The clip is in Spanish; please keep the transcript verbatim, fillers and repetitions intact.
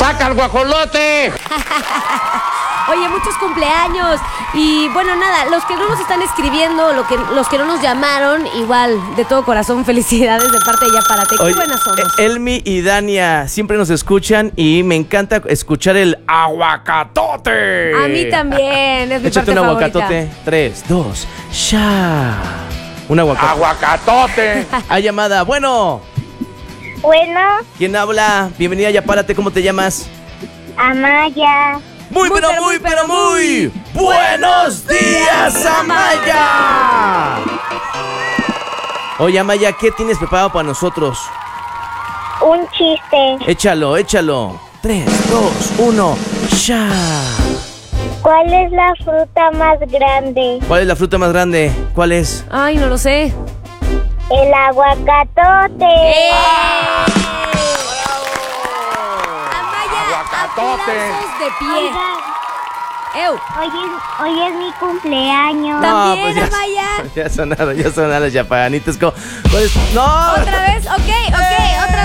¡Saca el guajolote! Oye, muchos cumpleaños. Y bueno, nada, los que no nos están escribiendo, lo que, los que no nos llamaron, igual, de todo corazón, felicidades de parte de Yaparate. Qué Oye, buenas somos. eh, Elmi y Dania siempre nos escuchan y me encanta escuchar el aguacatote. A mí también, es mi Échate parte un favorita. aguacatote. Tres, dos, ya. Un aguacatote. ¡Aguacatote! Hay llamada. Bueno, Bueno, ¿quién habla? Bienvenida, Yapárate. ¿Cómo te llamas? Amaya. Muy, Muy, pero pero muy, muy, pero muy. ¡Buenos días, Amaya! Oye, Amaya, ¿qué tienes preparado para nosotros? Un chiste. Échalo, échalo. Tres, dos, uno, ya. ¿Cuál es la fruta más grande? ¿Cuál es la fruta más grande? ¿Cuál es? Ay, no lo sé. El aguacatote. ¡Eh! Amaya, Aguacatote. aplausos de pie. Oigan, ¡Ew! hoy es, hoy es mi cumpleaños. También, ya, Amaya. Ya sonaron, ya sonaron las yapanitas. ¿Cuál es? ¡No! ¿Otra vez? Ok, ok, otra